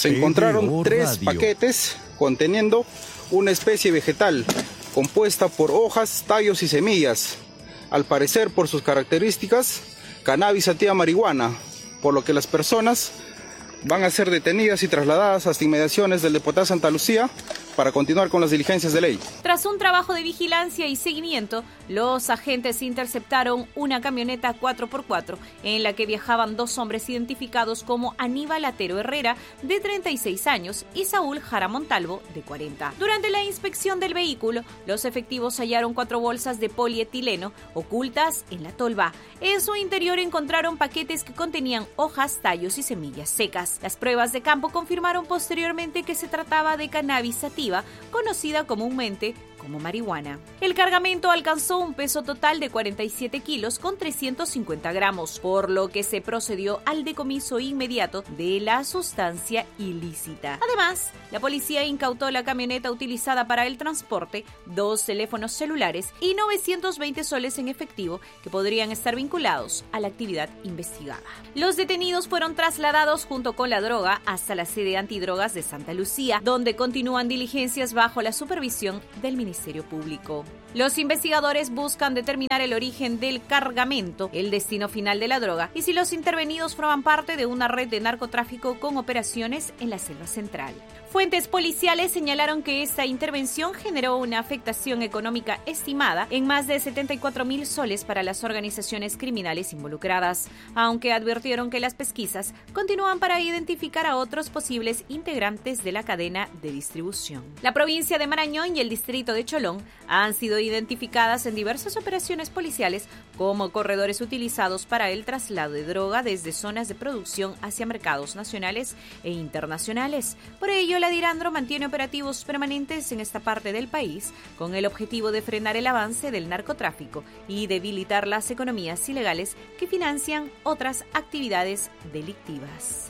Se encontraron 3 paquetes conteniendo una especie vegetal compuesta por hojas, tallos y semillas. Al parecer, por sus características, cannabis sativa marihuana, por lo que las personas van a ser detenidas y trasladadas hasta inmediaciones del Deportivo Santa Lucía para continuar con las diligencias de ley. Tras un trabajo de vigilancia y seguimiento, los agentes interceptaron una camioneta 4x4 en la que viajaban 2 hombres identificados como Aníbal Atero Herrera, de 36 años, y Saúl Jara Montalvo, de 40. Durante la inspección del vehículo, los efectivos hallaron 4 bolsas de polietileno ocultas en la tolva. En su interior encontraron paquetes que contenían hojas, tallos y semillas secas. Las pruebas de campo confirmaron posteriormente que se trataba de cannabis sativa, conocida comúnmente como marihuana. El cargamento alcanzó un peso total de 47 kilos con 350 gramos, por lo que se procedió al decomiso inmediato de la sustancia ilícita. Además, la policía incautó la camioneta utilizada para el transporte, 2 teléfonos celulares y 920 soles en efectivo que podrían estar vinculados a la actividad investigada. Los detenidos fueron trasladados junto con la droga hasta la sede antidrogas de Santa Lucía, donde continúan diligencias bajo la supervisión del Ministerio Público. Los investigadores buscan determinar el origen del cargamento, el destino final de la droga y si los intervenidos forman parte de una red de narcotráfico con operaciones en la selva central. Fuentes policiales señalaron que esta intervención generó una afectación económica estimada en más de 74.000 soles para las organizaciones criminales involucradas, aunque advirtieron que las pesquisas continúan para identificar a otros posibles integrantes de la cadena de distribución. La provincia de Marañón y el distrito de Cholón han sido identificadas en diversas operaciones policiales como corredores utilizados para el traslado de droga desde zonas de producción hacia mercados nacionales e internacionales. Por ello, la DIRANDRO mantiene operativos permanentes en esta parte del país con el objetivo de frenar el avance del narcotráfico y debilitar las economías ilegales que financian otras actividades delictivas.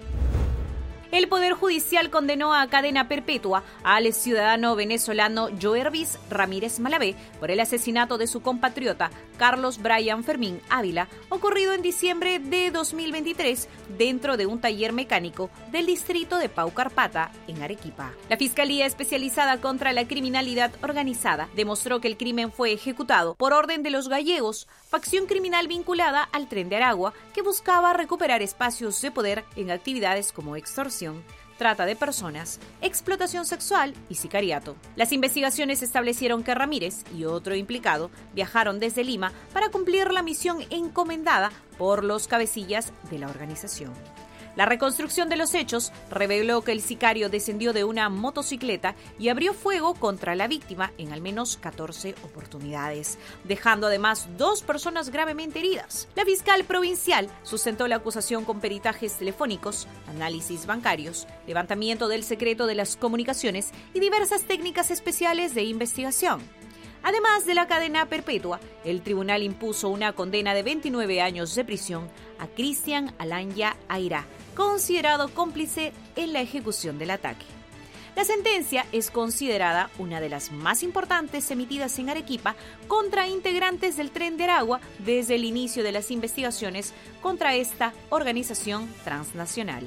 El Poder Judicial condenó a cadena perpetua al ciudadano venezolano Joervis Ramírez Malavé por el asesinato de su compatriota Carlos Brian Fermín Ávila, ocurrido en diciembre de 2023 dentro de un taller mecánico del distrito de Paucarpata, en Arequipa. La Fiscalía Especializada contra la Criminalidad Organizada demostró que el crimen fue ejecutado por orden de los gallegos, facción criminal vinculada al Tren de Aragua, que buscaba recuperar espacios de poder en actividades como extorsión, trata de personas, explotación sexual y sicariato. Las investigaciones establecieron que Ramírez y otro implicado viajaron desde Lima para cumplir la misión encomendada por los cabecillas de la organización. La reconstrucción de los hechos reveló que el sicario descendió de una motocicleta y abrió fuego contra la víctima en al menos 14 oportunidades, dejando además 2 personas gravemente heridas. La fiscal provincial sustentó la acusación con peritajes telefónicos, análisis bancarios, levantamiento del secreto de las comunicaciones y diversas técnicas especiales de investigación. Además de la cadena perpetua, el tribunal impuso una condena de 29 años de prisión a Cristian Alanya Aira, considerado cómplice en la ejecución del ataque. La sentencia es considerada una de las más importantes emitidas en Arequipa contra integrantes del Tren de Aragua desde el inicio de las investigaciones contra esta organización transnacional.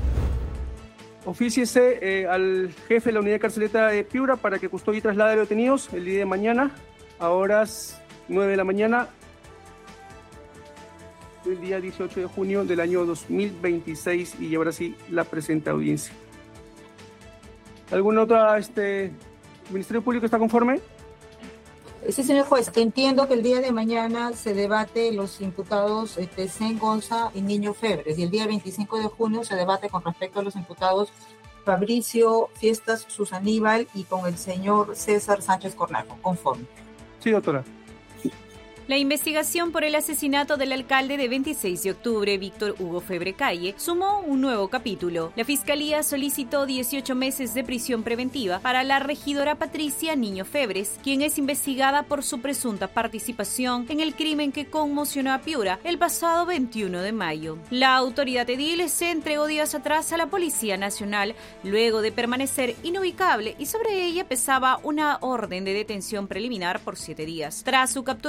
Ofíciese al jefe de la unidad carceleta de Piura para que custodie y traslade a los detenidos el día de mañana a horas 9 de la mañana del día 18 de junio del año 2026 y llevar así la presente audiencia. ¿Alguna otra, Ministerio Público está conforme? Sí, señor juez, entiendo que el día de mañana se debate los imputados Sen Gonza y Niño Febres, y el día 25 de junio se debate con respecto a los imputados Fabricio Fiestas Susaníbal y con el señor César Sánchez Cornajo. Conforme. Sí, doctora. La investigación por el asesinato del alcalde de 26 de octubre, Víctor Hugo Febre Calle, sumó un nuevo capítulo. La Fiscalía solicitó 18 meses de prisión preventiva para la regidora Patricia Niño Febres, quien es investigada por su presunta participación en el crimen que conmocionó a Piura el pasado 21 de mayo. La autoridad edil se entregó días atrás a la Policía Nacional, luego de permanecer inubicable, y sobre ella pesaba una orden de detención preliminar por 7 días. Tras su captura fue puesta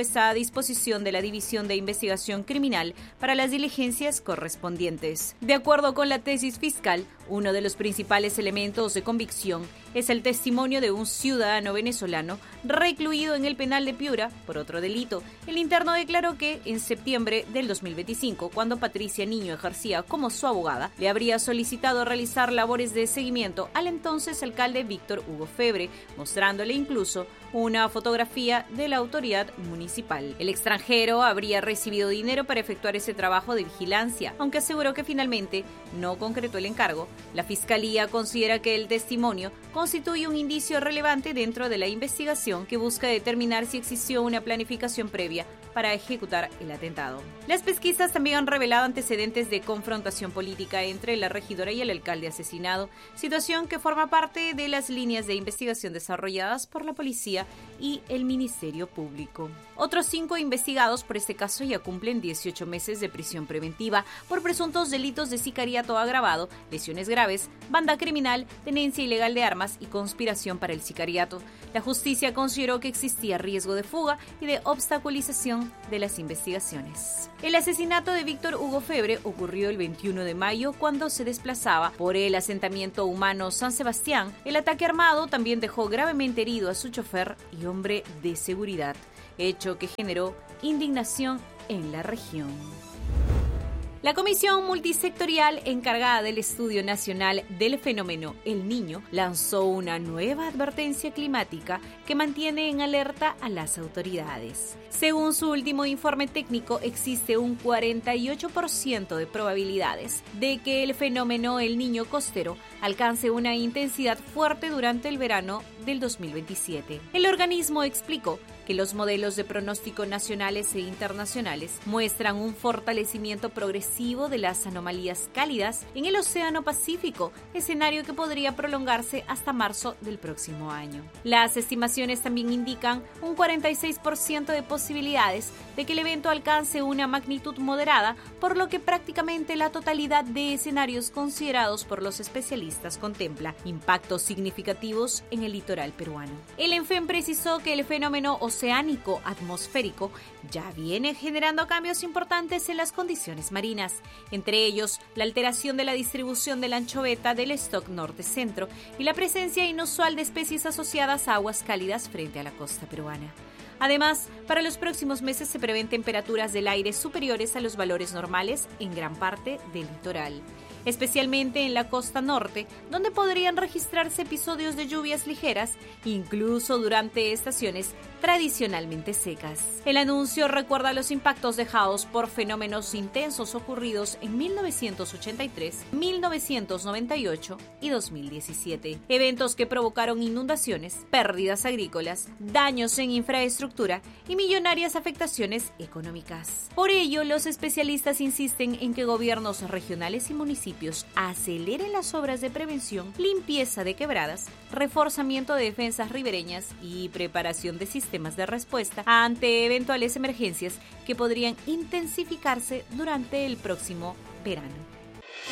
puesta a disposición de la División de Investigación Criminal para las diligencias correspondientes. De acuerdo con la tesis fiscal, uno de los principales elementos de convicción es el testimonio de un ciudadano venezolano recluido en el penal de Piura por otro delito. El interno declaró que en septiembre del 2025, cuando Patricia Niño ejercía como su abogada, le habría solicitado realizar labores de seguimiento al entonces alcalde Víctor Hugo Febre, mostrándole incluso una fotografía de la autoridad municipal. El extranjero habría recibido dinero para efectuar ese trabajo de vigilancia, aunque aseguró que finalmente no concretó el encargo. La Fiscalía considera que el testimonio constituye un indicio relevante dentro de la investigación que busca determinar si existió una planificación previa para ejecutar el atentado. Las pesquisas también han revelado antecedentes de confrontación política entre la regidora y el alcalde asesinado, situación que forma parte de las líneas de investigación desarrolladas por la policía y el Ministerio Público. Otros 5 investigados por este caso ya cumplen 18 meses de prisión preventiva por presuntos delitos de sicariato agravado, lesiones graves, banda criminal, tenencia ilegal de armas y conspiración para el sicariato. La justicia consideró que existía riesgo de fuga y de obstaculización de las investigaciones. El asesinato de Víctor Hugo Febre ocurrió el 21 de mayo cuando se desplazaba por el asentamiento humano San Sebastián. El ataque armado también dejó gravemente herido a su chofer y hombre de seguridad, hecho que generó indignación en la región. La Comisión Multisectorial encargada del Estudio Nacional del Fenómeno El Niño lanzó una nueva advertencia climática que mantiene en alerta a las autoridades. Según su último informe técnico, existe un 48% de probabilidades de que el fenómeno El Niño costero alcance una intensidad fuerte durante el verano del 2027. El organismo explicó que los modelos de pronóstico nacionales e internacionales muestran un fortalecimiento progresivo de las anomalías cálidas en el Océano Pacífico, escenario que podría prolongarse hasta marzo del próximo año. Las estimaciones también indican un 46% de posibilidades de que el evento alcance una magnitud moderada, por lo que prácticamente la totalidad de escenarios considerados por los especialistas contempla impactos significativos en el litoral peruano. El ENFEM precisó que el fenómeno oceánico atmosférico ya viene generando cambios importantes en las condiciones marinas, entre ellos la alteración de la distribución de la anchoveta del stock norte-centro y la presencia inusual de especies asociadas a aguas cálidas frente a la costa peruana. Además, para los próximos meses se prevén temperaturas del aire superiores a los valores normales en gran parte del litoral, especialmente en la costa norte, donde podrían registrarse episodios de lluvias ligeras, incluso durante estaciones tradicionalmente secas. El anuncio recuerda los impactos dejados por fenómenos intensos ocurridos en 1983, 1998 y 2017, eventos que provocaron inundaciones, pérdidas agrícolas, daños en infraestructura y millonarias afectaciones económicas. Por ello, los especialistas insisten en que gobiernos regionales y municipios aceleren las obras de prevención, limpieza de quebradas, reforzamiento de defensas ribereñas y preparación de sistemas de respuesta ante eventuales emergencias que podrían intensificarse durante el próximo verano.